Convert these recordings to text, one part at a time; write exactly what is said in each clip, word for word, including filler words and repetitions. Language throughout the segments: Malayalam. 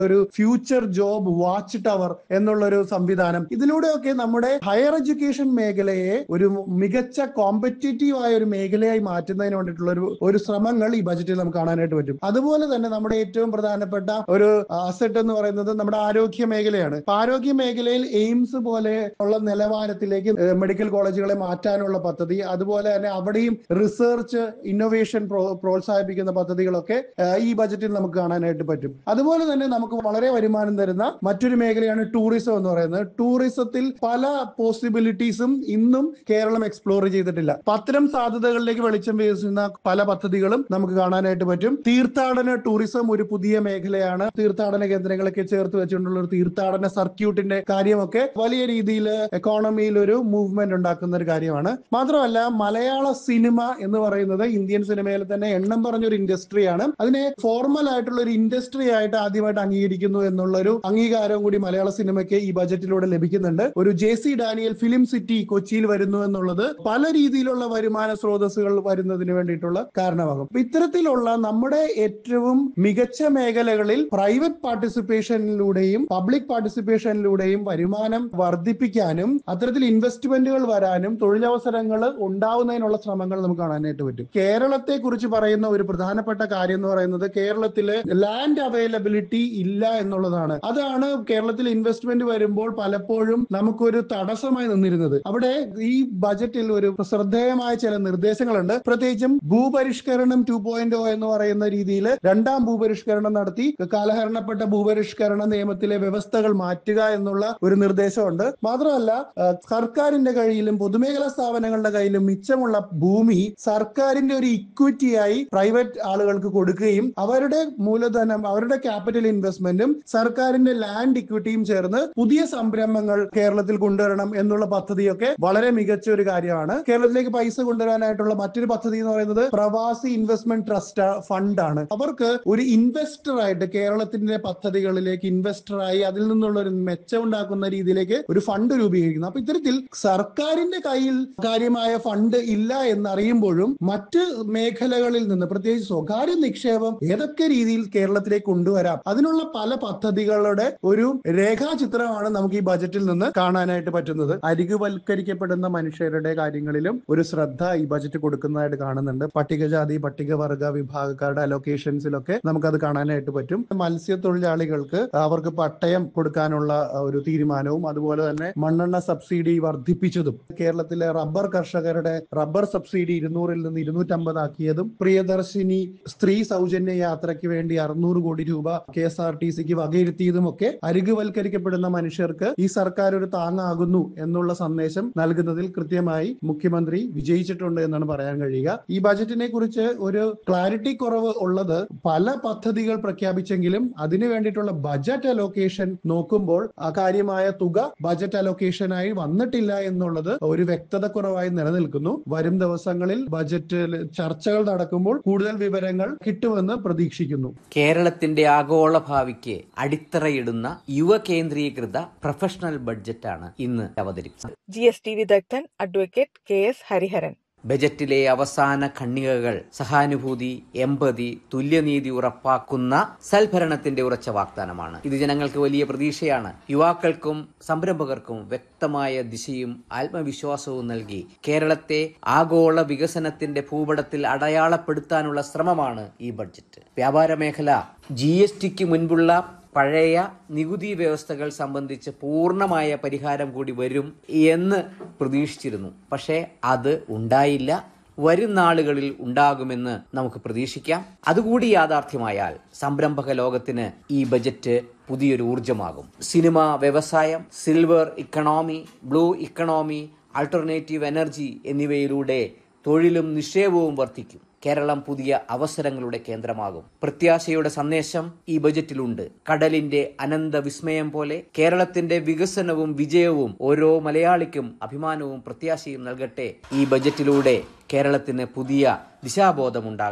ഒരു ഫ്യൂച്ചർ ജോബ് വാച്ച് ടവർ എന്നുള്ളൊരു സംവിധാനം. ഇതിലൂടെയൊക്കെ നമ്മുടെ ഹയർ എഡ്യൂക്കേഷൻ മേഖലയെ ഒരു മികച്ച കോമ്പറ്റീറ്റീവ് ആയ ഒരു മേഖലയായി മാറ്റുന്നതിന് വേണ്ടിയിട്ടുള്ള ഒരു ഒരു ശ്രമങ്ങൾ ഈ ബജറ്റിൽ നമുക്ക് കാണാനായിട്ട് പറ്റും. അതുപോലെ തന്നെ നമ്മുടെ ഏറ്റവും പ്രധാനപ്പെട്ട ഒരു അസറ്റ് എന്ന് പറയുന്നത് നമ്മുടെ ആരോഗ്യ മേഖലയാണ്. ആരോഗ്യ മേഖലയിൽ എയിംസ് പോലെ ഉള്ള നിലവാരത്തിലേക്ക് മെഡിക്കൽ കോളേജുകളെ മാറ്റാനുള്ള പദ്ധതി, അതുപോലെ തന്നെ അവിടെയും റിസർച്ച് ഇന്നോവേഷൻ പ്രോത്സാഹിപ്പിക്കുന്ന പദ്ധതികളൊക്കെ ഈ ബജറ്റിൽ നമുക്ക് കാണാനായിട്ട് പറ്റും. അതുപോലെ തന്നെ നമുക്ക് വളരെ വരുമാനം തരുന്ന മറ്റൊരു മേഖലയാണ് ടൂറിസം എന്ന് പറയുന്നത്. ടൂറിസത്തിൽ പല പോസിബിലിറ്റീസും ഇന്നും കേരളം എക്സ്പ്ലോർ ചെയ്തിട്ടില്ല. അത്തരം സാധ്യതകളിലേക്ക് വെളിച്ചം വീശുന്ന പല പദ്ധതികളും നമുക്ക് കാണാനായിട്ട് പറ്റും. തീർത്ഥാടന ടൂറിസം ഒരു പുതിയ മേഖലയാണ്. തീർത്ഥാടന കേന്ദ്രങ്ങളൊക്കെ ചേർത്ത് വെച്ചുകൊണ്ടുള്ള ഒരു തീർത്ഥാടന സർക്യൂട്ടിന്റെ കാര്യമൊക്കെ വലിയ രീതിയിൽ എക്കോണമിയിൽ ഒരു മൂവ്മെന്റ് ഉണ്ടാക്കുന്ന ഒരു കാര്യമാണ്. മാത്രമല്ല മലയാള സിനിമ എന്ന് പറയുന്നത് ഇന്ത്യൻ സിനിമയിൽ തന്നെ എണ്ണം പറഞ്ഞൊരു ഇൻഡസ്ട്രിയാണ്. അതിനെ ഫോർമൽ ആയിട്ടുള്ള ഒരു ഇൻഡസ്ട്രി ആയിട്ട് ആദ്യമായിട്ട് അംഗീകരിക്കുന്നു എന്നുള്ള ഒരു അംഗീകാരവും കൂടി മലയാള സിനിമയ്ക്ക് ഈ ബജറ്റിലൂടെ ലഭിക്കുന്നുണ്ട്. ഒരു J C Daniel film city കൊച്ചിയിൽ വരുന്നു എന്നുള്ളത് പല രീതിയിലുള്ള വരുമാന സ്രോതസ്സുകൾ വരുന്നതിന് വേണ്ടിയിട്ടുള്ള കാരണമാകും. ഇത്തരത്തിലുള്ള നമ്മുടെ ഏറ്റവും മികച്ച മേഖലകളിൽ പ്രൈവറ്റ് പാർട്ടിസിപ്പേഷനിലൂടെയും പബ്ലിക് പാർട്ടിസിപ്പേഷനിലൂടെയും വരുമാനം വർദ്ധിപ്പിക്കാനും അത്തരത്തിൽ ഇൻവെസ്റ്റ്മെന്റുകൾ വരാനും തൊഴിലവസരങ്ങൾ ഉണ്ടാവുന്നതിനുള്ള ശ്രമങ്ങൾ നമുക്ക് കാണാനായിട്ട് പറ്റും. കേരളത്തെ കുറിച്ച് പറയുന്ന ഒരു പ്രധാനപ്പെട്ട കാര്യം എന്ന് പറയുന്നത് കേരളത്തില് ലാൻഡ് അവൈലബിലിറ്റി ഇല്ല എന്നുള്ളതാണ്. അതാണ് കേരളത്തിൽ ഇൻവെസ്റ്റ്മെന്റ് വരുമ്പോൾ പലപ്പോഴും നമുക്കൊരു തടസ്സമായി നിന്നിരുന്നത്. അവിടെ ഈ ബജറ്റിൽ ഒരു ശ്രദ്ധേയമായ ചില നിർദ്ദേശങ്ങളുണ്ട്. പ്രത്യേകിച്ചും ഭൂപരിഷ്കരണം ടു പോയിന്റ് ഒ എന്ന് പറയുന്ന രീതിയിൽ രണ്ടാം ഭൂപരിഷ്കരണം നടത്തി കാലഹരണപ്പെട്ട ഭൂപരിഷ്കരണ നിയമത്തിലെ വ്യവസ്ഥകൾ മാറ്റുക എന്നുള്ള ഒരു നിർദ്ദേശമുണ്ട്. മാത്രമല്ല സർക്കാരിന്റെ കയ്യിലും പൊതുമേഖലാ സ്ഥാപനങ്ങളുടെ കയ്യിലും മിച്ചമുള്ള ഭൂമി സർക്കാരിന്റെ ഒരു ഇക്വിറ്റിയായി പ്രൈവറ്റ് ആളുകൾക്ക് കൊടുക്കുകയും അവരുടെ മൂലധനം അവരുടെ ക്യാപിറ്റൽ ഇൻവെസ്റ്റ്മെന്റും സർക്കാരിന്റെ ലാൻഡ് ഇക്വിറ്റിയും ചേർന്ന് പുതിയ സംരംഭങ്ങൾ കേരളത്തിൽ കൊണ്ടുവരണം എന്നുള്ള പദ്ധതിയൊക്കെ വളരെ മികച്ച ഒരു കാര്യമാണ്. കേരളത്തിലേക്ക് പൈസ കൊണ്ടുവരാനായിട്ടുള്ള മറ്റൊരു പദ്ധതി എന്ന് പറയുന്നത് പ്രവാസി ഇൻവെസ്റ്റ്മെന്റ് ട്രസ്റ്റ് ഫണ്ട് ആണ്. അവർക്ക് ഒരു ഇൻവെസ്റ്റർ ആയിട്ട് കേരളത്തിന്റെ പദ്ധതികളിലേക്ക് ഇൻവെസ്റ്ററായി അതിൽ നിന്നുള്ള ഒരു മെച്ചം ഉണ്ടാക്കുന്ന രീതിയിലേക്ക് ഒരു ഫണ്ട് രൂപീകരിക്കുന്നു. അപ്പൊ ഇത്തരത്തിൽ സർക്കാരിന്റെ കയ്യിൽ കാര്യമായ ഫണ്ട് ഇല്ല എന്നറിയുമ്പോഴും മറ്റ് മേഖലകളിൽ നിന്ന് പ്രത്യേകിച്ച് സ്വകാര്യ നിക്ഷേപം ഏതൊക്കെ രീതിയിൽ കേരളത്തിലേക്ക് കൊണ്ടുവരാം അതിനുള്ള പല പദ്ധതികളുടെ ഒരു രേഖാചിത്രമാണ് നമുക്ക് ഈ ബജറ്റിൽ നിന്ന് കാണാനായിട്ട് പറ്റുന്നത്. അരികുവൽക്കരിക്കപ്പെടുന്ന മനുഷ്യരുടെ കാര്യങ്ങളിലും ഒരു ശ്രദ്ധ ഈ ബജറ്റ് കൊടുക്കുന്നതായിട്ട് കാണുന്നുണ്ട്. പട്ടികജാതി പട്ടികവർഗ വിഭാഗക്കാരുടെ അലൊക്കേഷൻസിലൊക്കെ നമുക്കത് കാണാനായിട്ട് പറ്റും. മത്സ്യത്തൊഴിലാളികൾക്ക് അവർക്ക് പട്ടയം കൊടുക്കാനുള്ള ഒരു തീരുമാനവും അതുപോലെ തന്നെ മണ്ണെണ്ണ സബ്സിഡി വർദ്ധിപ്പിച്ചതും കേരളത്തിലെ റബ്ബർ കർഷകരുടെ റബ്ബർ സബ്സിഡി ഇരുന്നൂറിൽ നിന്ന് ഇരുന്നൂറ്റമ്പത് ആക്കിയതും പ്രിയദർശിനി സ്ത്രീ സൗജന്യ യാത്രയ്ക്ക് വേണ്ടി അറുന്നൂറ് കോടി രൂപ കെ എസ് ആർ ടി സിക്ക് വകയിരുത്തിയതും ഒക്കെ അരികുവൽക്കരിക്കപ്പെടുന്ന മനുഷ്യർക്ക് ഈ സർക്കാർ ഒരു താങ്ങാകുന്നു എന്നുള്ള സന്ദേശം നൽകുന്നതിൽ കൃത്യമായി മുഖ്യമന്ത്രി വിജയിച്ചിട്ടുണ്ട് എന്നാണ് പറയാൻ കഴിയുക. ഈ ബജറ്റിനെ കുറിച്ച് ഒരു ക്ലാരിറ്റി കുറവ് ഉള്ളത് പല പദ്ധതികൾ പ്രഖ്യാപിച്ചെങ്കിലും അതിനു വേണ്ടിയിട്ടുള്ള ബജറ്റ് അലോക്കേഷൻ നോക്കുമ്പോൾ അകാര്യമായ തുക ബജറ്റ് അലോക്കേഷനായി വന്നിട്ടില്ല എന്നുള്ളത് ഒരു വ്യക്തത കുറവായി നിലനിൽക്കുന്നു. വരും ദിവസങ്ങളിൽ ബജറ്റിൽ ചർച്ചകൾ നടക്കുമ്പോൾ കൂടുതൽ വിവരങ്ങൾ കിട്ടുമെന്ന് പ്രതീക്ഷിക്കുന്നു. കേരളത്തിന്റെ ആഗോള ഭാവിക്ക് അടിത്തറയിടുന്ന യുവ കേന്ദ്രീകൃത പ്രൊഫഷണൽ ബഡ്ജറ്റാണ് ഇന്ന് അവതരിപ്പിച്ചത്. ജി എസ് ടി വിദഗ്ധൻ അഡ്വക്കേറ്റ് കെ എസ് ഹരിഹരൻ. ബജറ്റിലെ അവസാന ഖണ്ഡികകൾ സഹാനുഭൂതി, എമ്പതി, തുല്യനീതി ഉറപ്പാക്കുന്ന സൽഭരണത്തിന്റെ ഉറച്ച വാഗ്ദാനമാണ്. ഇത് ജനങ്ങൾക്ക് വലിയ പ്രതീക്ഷയാണ്. യുവാക്കൾക്കും സംരംഭകർക്കും വ്യക്തമായ ദിശയും ആത്മവിശ്വാസവും നൽകി കേരളത്തെ ആഗോള വികസനത്തിന്റെ ഭൂപടത്തിൽ അടയാളപ്പെടുത്താനുള്ള ശ്രമമാണ് ഈ ബഡ്ജറ്റ്. വ്യാപാര മേഖല ജി എസ് ടിക്ക് മുൻപുള്ള പഴയ നികുതി വ്യവസ്ഥകൾ സംബന്ധിച്ച് പൂർണ്ണമായ പരിഹാരം കൂടി വരും എന്ന് പ്രതീക്ഷിച്ചിരുന്നു. പക്ഷേ അത് ഉണ്ടായില്ല. വരും നാളുകളിൽ ഉണ്ടാകുമെന്ന് നമുക്ക് പ്രതീക്ഷിക്കാം. അതുകൂടി യാഥാർത്ഥ്യമായാൽ സംരംഭക ലോകത്തിന് ഈ ബജറ്റ് പുതിയൊരു ഊർജമാകും. സിനിമ, വ്യവസായം, silver economy, blue economy, alternative energy എന്നിവയിലൂടെ തൊഴിലും നിക്ഷേപവും വർദ്ധിക്കും. കേരളം പുതിയ അവസരങ്ങളുടെ കേന്ദ്രമാകും. പ്രത്യാശയുടെ സന്ദേശം ഈ ബജറ്റിലുണ്ട്. കടലിന്റെ അനന്ത വിസ്മയം പോലെ കേരളത്തിന്റെ വികസനവും വിജയവും ഓരോ മലയാളിക്കും അഭിമാനവും പ്രത്യാശയും നൽകട്ടെ. ഈ ബജറ്റിലൂടെ കേരളത്തിന് പുതിയ ദിശാബോധമുണ്ടാകട്ടെ.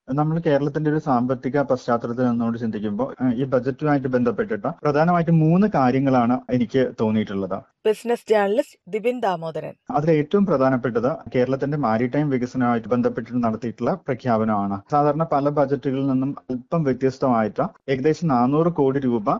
നമ്മൾ കേരളത്തിന്റെ ഒരു സാമ്പത്തിക പശ്ചാത്തലത്തിൽ നിന്നുകൊണ്ട് ചിന്തിക്കുമ്പോൾ ഏഹ്, ഈ ബജറ്റുമായിട്ട് ബന്ധപ്പെട്ടിട്ട് പ്രധാനമായിട്ടും മൂന്ന് കാര്യങ്ങളാണ് എനിക്ക് തോന്നിയിട്ടുള്ളത്. Business journalist Dibin Damodaran. അതിൽ ഏറ്റവും പ്രധാനപ്പെട്ടത് കേരളത്തിന്റെ മാരിടൈം വികസനവുമായിട്ട് ബന്ധപ്പെട്ട് നടത്തിയിട്ടുള്ള പ്രഖ്യാപനമാണ്. സാധാരണ പല ബജറ്റുകളിൽ നിന്നും അല്പം വ്യത്യസ്തമായിട്ട് ഏകദേശം നാനൂറ് കോടി രൂപ